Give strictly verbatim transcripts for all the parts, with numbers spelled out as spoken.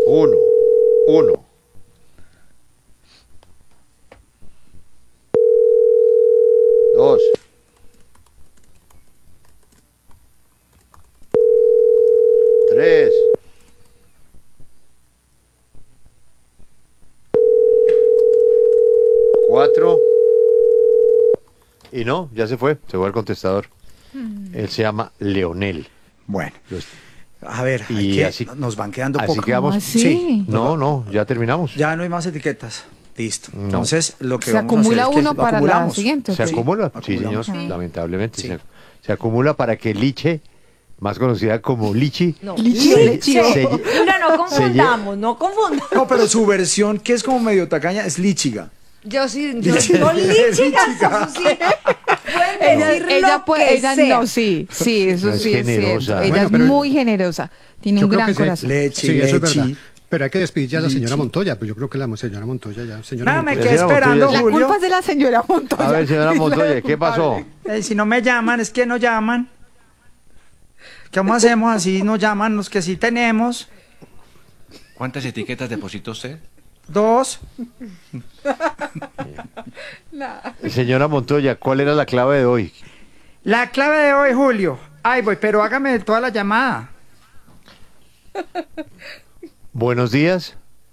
Uno. Uno. Dos. Tres. Cuatro. Y no, ya se fue, se fue al contestador. Hmm. Él se llama Leonel. Bueno. Los... A ver, y hay que, así, nos van quedando así poco. Quedamos, ¿Así? Sí. No, no, ya terminamos. Ya no hay más etiquetas. Listo. No. Entonces, lo que se vamos acumula a hacer uno es que para acumulamos. la siguiente. ¿Se ¿sí? acumula? Sí, Sí, señor, acumulamos. lamentablemente. Sí. Se, se acumula para que Liche, más conocida como Lichi, No, Liche. Liche. Se- No, no confundamos, no confundamos. No, pero su versión, que es como medio tacaña, es lichiga. Yo sí, yo Lichiga. no lichiga, Lichiga. eso sí. Pueden Ella, decir ella lo puede, que ella sea. no, sí, sí, eso No, es sí es generosa. cierto. Ella Bueno, es pero- muy generosa, tiene Yo un creo gran que sí. corazón. Leche, Sí, eso es leche. verdad. Pero hay que despedir ya a la señora Lichi. Montoya, pues yo creo que la señora Montoya ya. Señora Nada, me Montoya. quedé Señora esperando, Montoya, La Julio. culpa es de la señora Montoya. A ver, señora Montoya, ¿qué pasó? Eh, si no me llaman, es que no llaman. ¿Cómo hacemos así? No llaman los que sí tenemos. ¿Cuántas etiquetas depositó usted? Dos. Señora Montoya, ¿cuál era la clave de hoy? La clave de hoy, Julio. Ay, voy, pero hágame toda la llamada. Buenos días.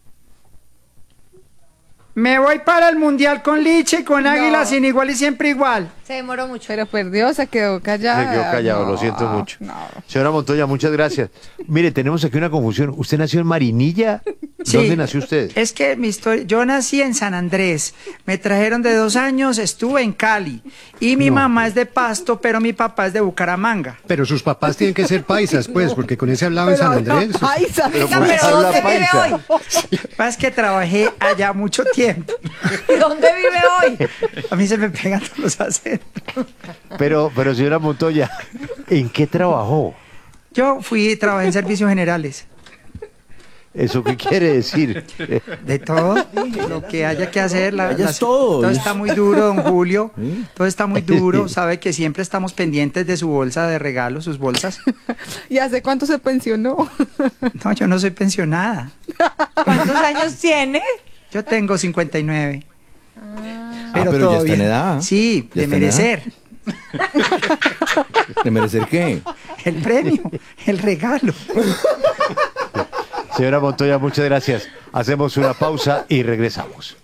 Me voy para el mundial con Liche y con Águila sin igual y siempre igual. Se demoró mucho. Pero perdió, se quedó callada. Se quedó callado, No, lo siento mucho. no. Señora Montoya, muchas gracias. Mire, tenemos aquí una confusión. ¿Usted nació en Marinilla? Sí. ¿Dónde nació usted? Es que mi historia, yo nací en San Andrés, me trajeron de dos años, estuve en Cali y mi No. mamá es de Pasto, pero mi papá es de Bucaramanga. Pero sus papás tienen que ser paisas, pues, porque con ese hablaba en San Andrés. Ay, ¿sabes? Pero ¿por qué Pero habla ¿dónde vive paisa? hoy? Lo que pasa es que trabajé allá mucho tiempo. ¿Dónde vive hoy? A mí se me pegan todos los acentos. Pero, pero señora Montoya, ¿en qué trabajó? Yo fui, trabajé en servicios generales. ¿Eso qué quiere decir? De todo, lo que haya que hacer. La, Ella es las- todo. todo está muy duro, don Julio. Todo está muy duro. Sabe que siempre estamos pendientes de su bolsa de regalos, sus bolsas. ¿Y hace cuánto se pensionó? No, yo no soy pensionada. ¿Cuántos años tiene? Yo tengo cincuenta y nueve. Ah, pero ya todo está en bien. edad. Sí, Ya de está en merecer. ¿De merecer qué? El premio, el regalo. Señora Montoya, muchas gracias. Hacemos una pausa y regresamos.